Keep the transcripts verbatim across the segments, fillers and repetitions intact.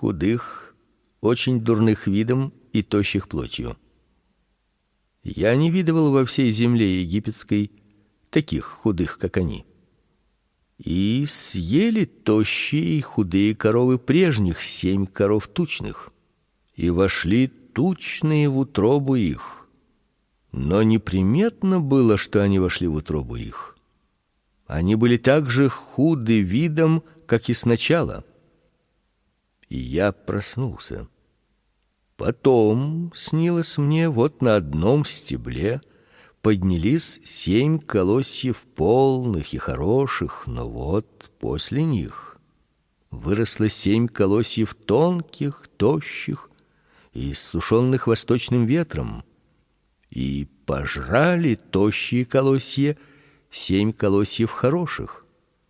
худых, очень дурных видом и тощих плотью. Я не видывал во всей земле египетской таких худых, как они. И съели тощие и худые коровы прежних семь коров тучных, и вошли тучные в утробу их. Но неприметно было, что они вошли в утробу их. Они были так же худы видом, как и сначала. И я проснулся. Потом снилось мне, вот на одном стебле поднялись семь колосьев полных и хороших, но вот после них выросло семь колосьев тонких, тощих и иссушенных восточным ветром, и пожрали тощие колосья семь колосьев хороших.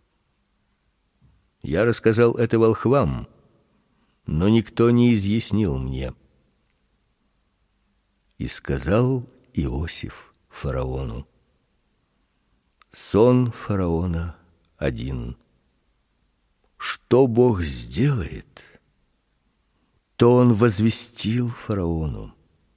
Я рассказал это волхвам, но никто не изъяснил мне. И сказал Иосиф фараону: сон фараона один. Что Бог сделает, то он возвестил фараону: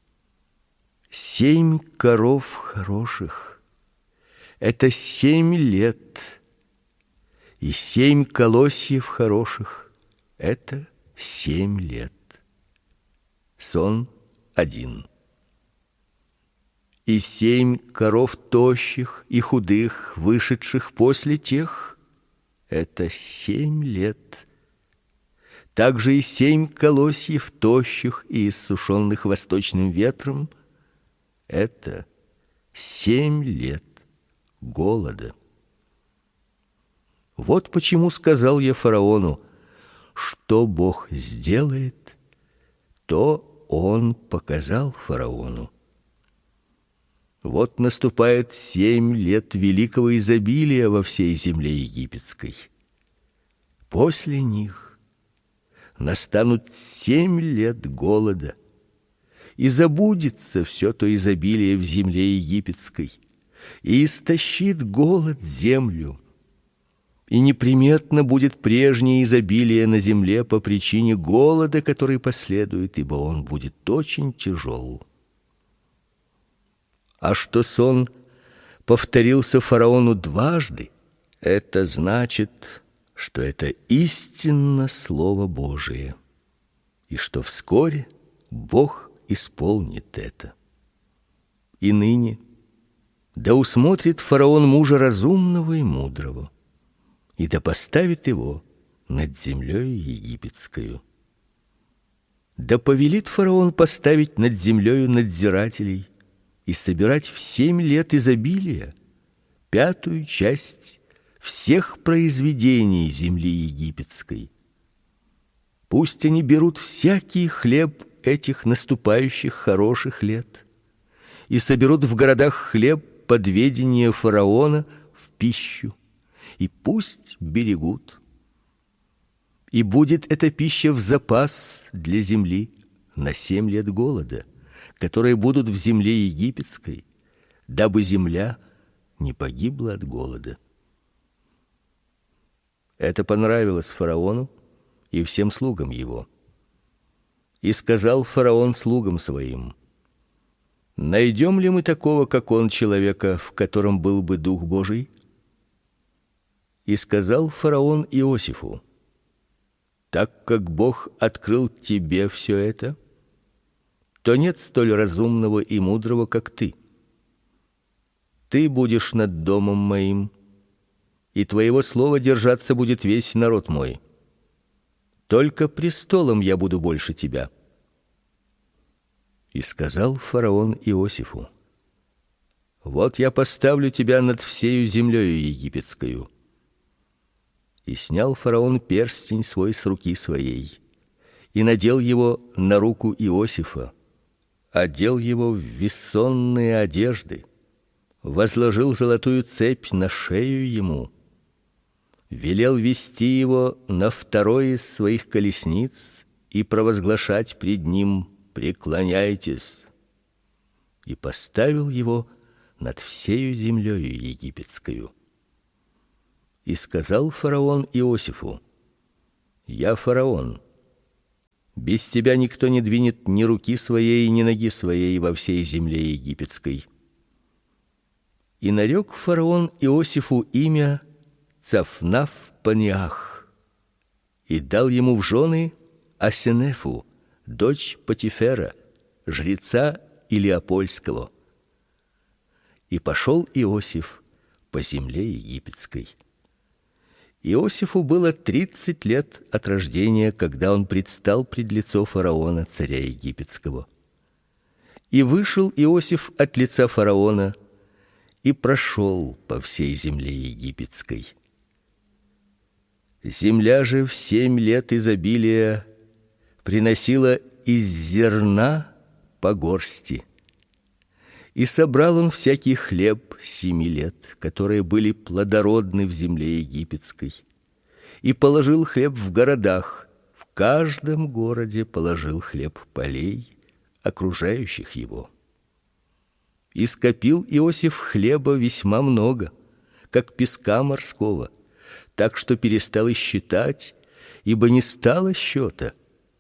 семь коров хороших — это семь лет, и семь колосьев хороших — это семь лет. Сон один. И семь коров тощих и худых, вышедших после тех — это семь лет. Также и семь колосьев тощих и иссушенных восточным ветром — это семь лет голода. Вот почему сказал я фараону: что Бог сделает, то он показал фараону. Вот наступает семь лет великого изобилия во всей земле египетской. После них настанут семь лет голода, и забудется все то изобилие в земле египетской, и истощит голод землю, и неприметно будет прежнее изобилие на земле по причине голода, который последует, ибо он будет очень тяжел. А что сон повторился фараону дважды, это значит, что это истинно слово Божие, и что вскоре Бог исполнит это. И ныне да усмотрит фараон мужа разумного и мудрого, и да поставит его над землей египетскою. Да повелит фараон поставить над землею надзирателей и собирать в семь лет изобилия пятую часть всех произведений земли египетской. Пусть они берут всякий хлеб этих наступающих хороших лет и соберут в городах хлеб под ведение фараона в пищу, и пусть берегут. И будет эта пища в запас для земли на семь лет голода, которые будут в земле египетской, дабы земля не погибла от голода. Это понравилось фараону и всем слугам его. И сказал фараон слугам своим: найдем ли мы такого, как он, человека, в котором был бы Дух Божий? И сказал фараон Иосифу: так как Бог открыл тебе все это, то нет столь разумного и мудрого, как ты. Ты будешь над домом моим, и твоего слова держаться будет весь народ мой. Только престолом я буду больше тебя. И сказал фараон Иосифу: вот я поставлю тебя над всею землею египетскою. И снял фараон перстень свой с руки своей и надел его на руку Иосифа, одел его в весонные одежды, возложил золотую цепь на шею ему, велел вести его на второй из своих колесниц и провозглашать пред ним: преклоняйтесь, и поставил его над всею землею египетскою. И сказал фараон Иосифу: я фараон, Без тебя никто не двинет ни руки своей, ни ноги своей во всей земле египетской. И нарек фараон Иосифу имя Цафнаф-Панеах, и дал ему в жены Асенефу, дочь Потифера, жреца Илиопольского. И пошел Иосиф по земле египетской. Иосифу было тридцать лет от рождения, когда он предстал пред лицо фараона, царя египетского. И вышел Иосиф от лица фараона и прошел по всей земле египетской. Земля же в семь лет изобилия приносила из зерна по горсти. И собрал он всякий хлеб семи лет, которые были плодородны в земле египетской, и положил хлеб в городах, в каждом городе положил хлеб полей, окружающих его. И скопил Иосиф хлеба весьма много, как песка морского, так что перестал и считать, ибо не стало счета.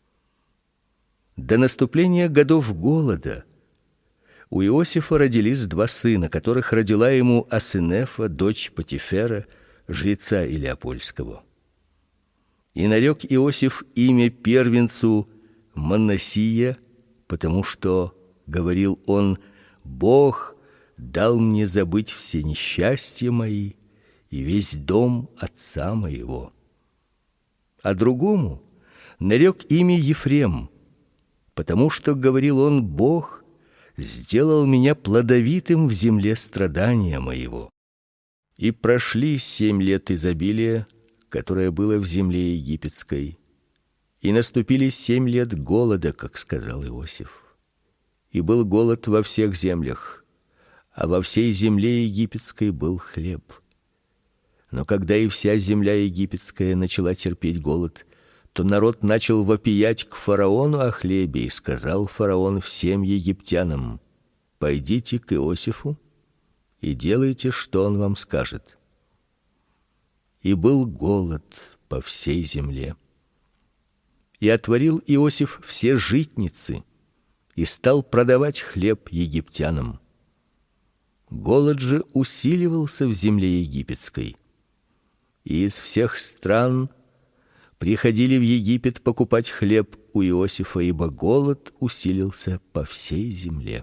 До наступления годов голода у Иосифа родились два сына, которых родила ему Асенефа, дочь Потифера, жреца Илиопольского. И нарек Иосиф имя первенцу Манассия, потому что, говорил он, Бог дал мне забыть все несчастья мои и весь дом отца моего. А другому нарек имя Ефрем, потому что, говорил он, Бог сделал меня плодовитым в земле страдания моего. И прошли семь лет изобилия, которое было в земле египетской, и наступили семь лет голода, как сказал Иосиф. И был голод во всех землях, а во всей земле египетской был хлеб. Но когда и вся земля египетская начала терпеть голод, то народ начал вопиять к фараону о хлебе, и сказал фараон всем египтянам: пойдите к Иосифу и делайте, что он вам скажет. И был голод по всей земле. И отворил Иосиф все житницы и стал продавать хлеб египтянам. Голод же усиливался в земле египетской. И из всех стран приходили в Египет покупать хлеб у Иосифа, ибо голод усилился по всей земле.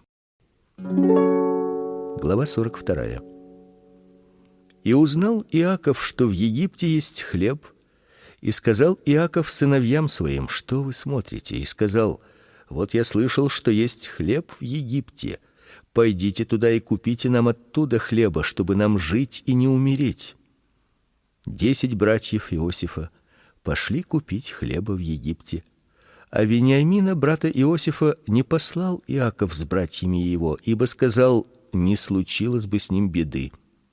Глава сорок вторая. И узнал Иаков, что в Египте есть хлеб, и сказал Иаков сыновьям своим: что вы смотрите? И сказал: вот я слышал, что есть хлеб в Египте. Пойдите туда и купите нам оттуда хлеба, чтобы нам жить и не умереть. Десять братьев Иосифа пошли купить хлеба в Египте, а Вениамина, брата Иосифа, не послал Иаков с братьями его, ибо сказал: не случилось бы с ним беды.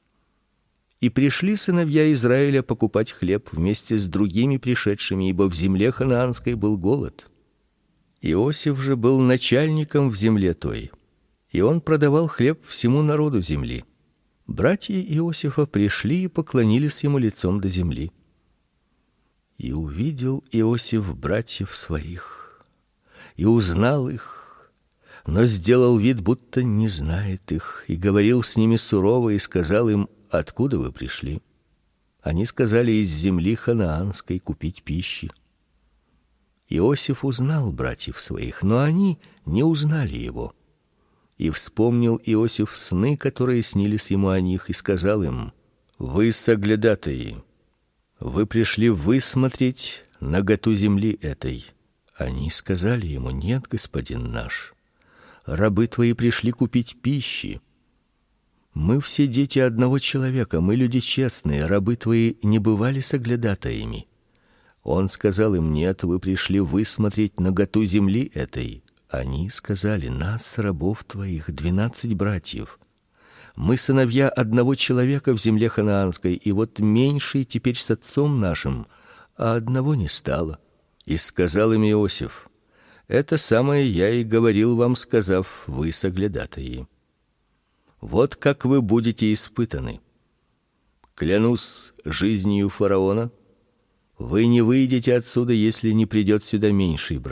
И пришли сыновья Израиля покупать хлеб вместе с другими пришедшими, ибо в земле ханаанской был голод. Иосиф же был начальником в земле той, и он продавал хлеб всему народу земли. Братья Иосифа пришли и поклонились ему лицом до земли. И увидел Иосиф братьев своих, и узнал их, но сделал вид, будто не знает их, и говорил с ними сурово, и сказал им: откуда вы пришли? Они сказали: из земли ханаанской купить пищи. Иосиф узнал братьев своих, но они не узнали его. И вспомнил Иосиф сны, которые снились ему о них, и сказал им: вы соглядатаи, вы пришли высмотреть наготу земли этой. Они сказали ему: нет, господин наш, рабы твои пришли купить пищи. Мы все дети одного человека, мы люди честные, рабы твои не бывали соглядатаями. Он сказал им: нет, вы пришли высмотреть наготу земли этой. Они сказали: нас, рабов твоих, двенадцать братьев. Мы сыновья одного человека в земле ханаанской, и вот меньший теперь с отцом нашим, а одного не стало. И сказал им Иосиф: это самое я и говорил вам, сказав: вы соглядатаи. Вот как вы будете испытаны. Клянусь жизнью фараона, вы не выйдете отсюда, если не придет сюда меньший брат.